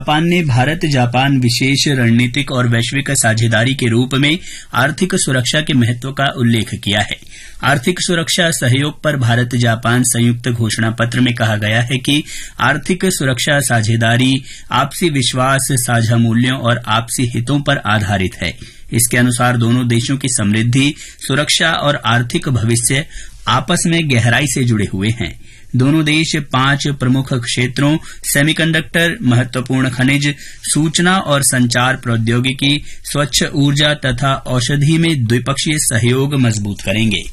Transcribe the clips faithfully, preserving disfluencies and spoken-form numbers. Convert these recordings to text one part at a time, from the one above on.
Japan ने Bharat Japan विशेष रणनीतिक और वैश्विक साझेदारी के रूप में आर्थिक सुरक्षा के महत्व का उल्लेख किया है। आर्थिक सुरक्षा सहयोग पर भारत जापान संयुक्त घोषणा पत्र में कहा गया है कि आर्थिक सुरक्षा साझेदारी आपसी विश्वास, साझा मूल्यों और आपसी हितों पर आधारित है। इसके अनुसार दोनों देशों की समृद्धि, सुरक्षा और आर्थिक भविष्य आपस में गहराई से जुड़े हुए हैं। दोनों देश पांच प्रमुख क्षेत्रों सेमीकंडक्टर, महत्वपूर्ण खनिज, सूचना और संचार प्रौद्योगिकी, स्वच्छ ऊर्जा तथा औषधि में द्विपक्षीय सहयोग मजबूत करेंगे।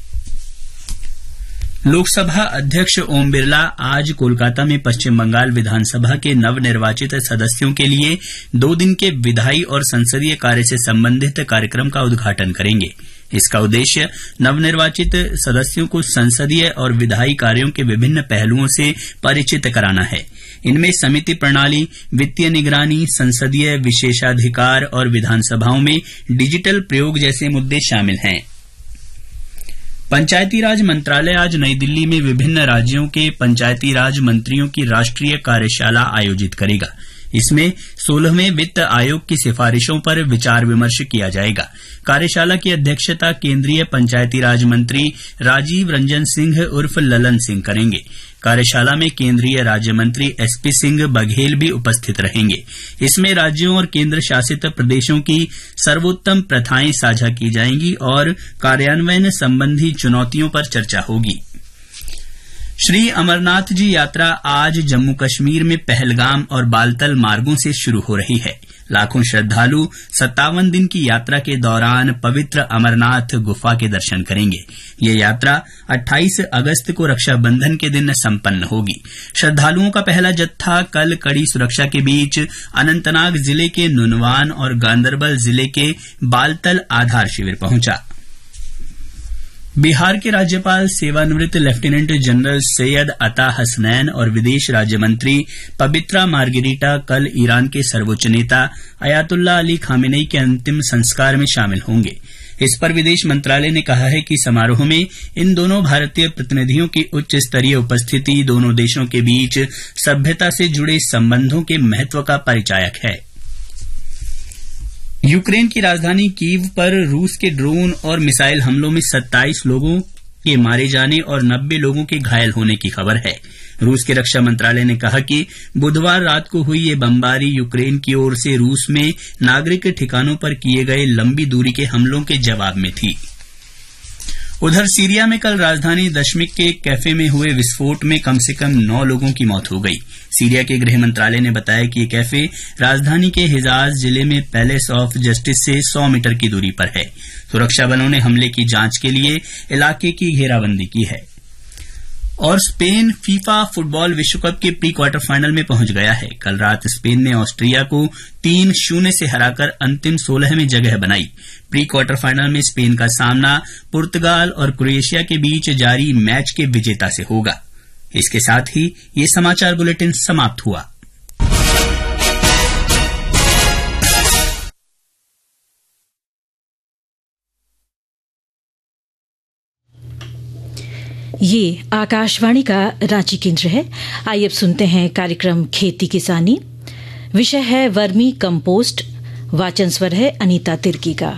लोकसभा अध्यक्ष ओम बिरला आज कोलकाता में पश्चिम बंगाल विधानसभा के नवनिर्वाचित सदस्यों के लिए दो दिन के विधायी और संसदीय कार्य से संबंधित कार्यक्रम का उद्घाटन करेंगे। इसका उद्देश्य नवनिर्वाचित सदस्यों को संसदीय और विधायी कार्यों के विभिन्न पहलुओं से परिचित कराना है। इनमें समिति प्रणाली, वित्तीय निगरानी, संसदीय विशेषाधिकार और विधानसभाओं में डिजिटल प्रयोग जैसे मुद्दे शामिल हैं। पंचायती राज मंत्रालय आज नई दिल्ली में विभिन्न राज्यों के पंचायती राज मंत्रियों की राष्ट्रीय कार्यशाला आयोजित करेगा। इसमें सोलहवें वित्त आयोग की सिफारिशों पर विचार विमर्श किया जाएगा। कार्यशाला की अध्यक्षता केंद्रीय पंचायती राज मंत्री राजीव रंजन सिंह उर्फ ललन सिंह करेंगे। कार्यशाला में केंद्रीय राज्य मंत्री एसपी सिंह बघेल भी उपस्थित रहेंगे। इसमें राज्यों और केंद्र शासित प्रदेशों की सर्वोत्तम प्रथाएं साझा की जाएंगी और कार्यान्वयन संबंधी चुनौतियों पर चर्चा होगी। श्री अमरनाथ जी यात्रा आज जम्मू कश्मीर में पहलगाम और बालतल मार्गों से शुरू हो रही है। लाखों श्रद्धालु सत्तावन दिन की यात्रा के दौरान पवित्र अमरनाथ गुफा के दर्शन करेंगे। ये यात्रा अट्ठाईस अगस्त को रक्षाबंधन के दिन संपन्न होगी। श्रद्धालुओं का पहला जत्था कल कड़ी सुरक्षा के बीच अनंतनाग जिले के नुनवान और गांदरबल जिले के बालतल आधार शिविर पहुंचा। बिहार के राज्यपाल सेवानिवृत्त लेफ्टिनेंट जनरल सैयद अता हसनैन और विदेश राज्य मंत्री पवित्रा मार्गेरिटा कल ईरान के सर्वोच्च नेता अयातुल्ला अली खामेनेई के अंतिम संस्कार में शामिल होंगे। इस पर विदेश मंत्रालय ने कहा है कि समारोह में इन दोनों भारतीय प्रतिनिधियों की उच्च स्तरीय उपस्थिति दोनों देशों के बीच सभ्यता से जुड़े संबंधों के महत्व का परिचायक है। यूक्रेन की राजधानी कीव पर रूस के ड्रोन और मिसाइल हमलों में सत्ताईस लोगों के मारे जाने और नब्बे लोगों के घायल होने की खबर है। रूस के रक्षा मंत्रालय ने कहा कि बुधवार रात को हुई ये बमबारी यूक्रेन की ओर से रूस में नागरिक ठिकानों पर किए गए लंबी दूरी के हमलों के जवाब में थी। उधर सीरिया में कल राजधानी दमिश्क के कैफे में हुए विस्फोट में कम से कम नौ लोगों की मौत हो गई। सीरिया के गृह मंत्रालय ने बताया कि ये कैफे राजधानी के हिजाज जिले में पैलेस ऑफ जस्टिस से सौ मीटर की दूरी पर है। सुरक्षा बलों ने हमले की जांच के लिए इलाके की घेराबंदी की है। और स्पेन फीफा फुटबॉल विश्व कप के प्री क्वार्टर फाइनल में पहुंच गया है। कल रात स्पेन ने ऑस्ट्रिया को तीन शून्य से हराकर अंतिम सोलह में जगह बनाई। प्री क्वार्टर फाइनल में स्पेन का सामना पुर्तगाल और क्रोएशिया के बीच जारी मैच के विजेता से होगा। इसके साथ ही ये समाचार बुलेटिन समाप्त हुआ। ये आकाशवाणी का रांची केंद्र है। आइए अब सुनते हैं कार्यक्रम खेती किसानी। विषय है वर्मी कंपोस्ट। वाचन स्वर है अनीता तिर्की का।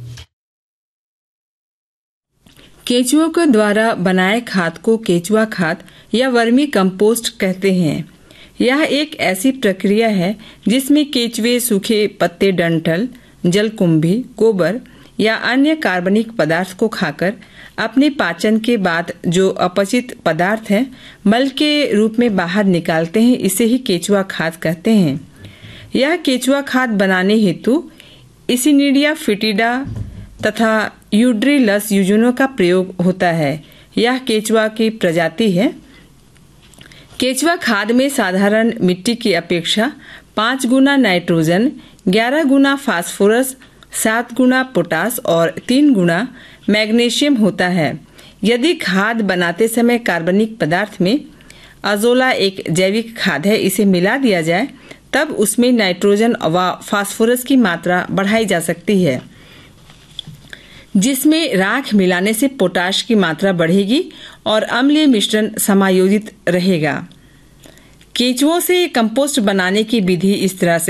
केंचुओं के द्वारा बनाए खाद को केंचुआ खाद या वर्मी कंपोस्ट कहते हैं। यह एक ऐसी प्रक्रिया है जिसमें केंचुए सूखे पत्ते, डंठल, जलकुंभी, गोबर या अन्य कार्बनिक पदार्थ को खाकर अपने पाचन के बाद जो अपचित पदार्थ है मल के रूप में बाहर निकालते हैं। इसे ही केंचुआ खाद कहते हैं। यह केंचुआ खाद बनाने हेतु इसिनिडिया फिटिडा तथा यूड्रिलस यूजुनो का प्रयोग होता है। यह केंचुआ की प्रजाति है। केंचुआ खाद में साधारण मिट्टी की अपेक्षा पाँच गुना नाइट्रोजन, ग्यारह गुना फास्फोरस, सात गुना पोटास और तीन गुना मैग्नीशियम होता है। यदि खाद बनाते समय कार्बनिक पदार्थ में अजोला एक जैविक खाद है, इसे मिला दिया जाए तब उसमें नाइट्रोजन व फास्फोरस की मात्रा बढ़ाई जा सकती है, जिसमें राख मिलाने से पोटाश की मात्रा बढ़ेगी और अम्लीय मिश्रण समायोजित रहेगा। केंचुओं से कंपोस्ट बनाने की विधि इस तरह से